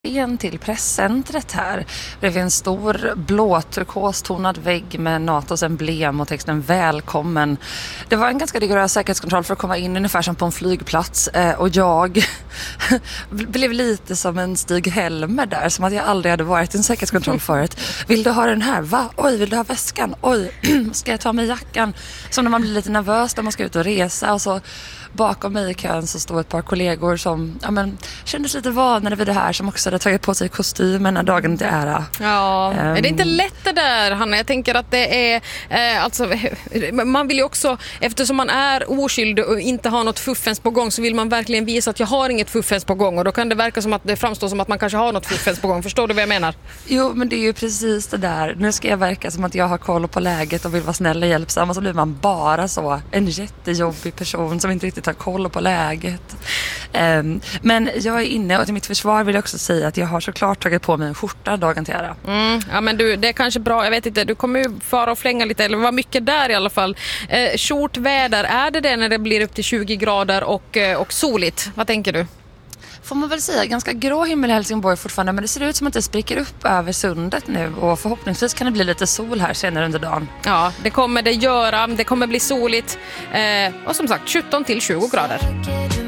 in till presscentret här. Det finns en stor blå turkostonad vägg med NATOs emblem och texten välkommen. Det var en ganska rigorös säkerhetskontroll för att komma in, ungefär som på en flygplats. Och jag blev lite som en Stig Helmer där, som att jag aldrig hade varit i en säkerhetskontroll förut. Vill du ha den här? Va? Oj, vill du ha väskan? Oj, ska jag ta med jackan? Som när man blir lite nervös när man ska ut och resa. Och så bakom mig i kön så stod ett par kollegor som kändes lite vanade vid det här, som också hade tagit på sig kostymen när dagen till ära. Ja, är det inte lätt det där, Hanna? Jag tänker att det är man vill ju också, eftersom man är oskyldig och inte har något fuffens på gång, så vill man verkligen visa att jag har inget fuffens på gång, och då kan det verka som att det framstår som att man kanske har något fuffens på gång. Förstår du vad jag menar? Jo, men det är ju precis det där. Nu ska jag verka som att jag har koll på läget och vill vara snäll och hjälpsam, och så blir man bara så en jättejobbig person som inte riktigt har koll på läget. Men jag är inne, och till mitt försvar vill jag också säga att jag har såklart tagit på mig en skjorta dagen till ära. Ja, men det är kanske bra, jag vet inte, du kommer ju fara och flänga lite, eller var mycket där i alla fall. Short väder, är det när det blir upp till 20 grader och soligt? Vad tänker du? Får man väl säga, ganska grå himmel i Helsingborg fortfarande, men det ser ut som att det spricker upp över sundet nu, och förhoppningsvis kan det bli lite sol här senare under dagen. Ja, det kommer det göra, det kommer bli soligt, och som sagt 17 till 20 grader.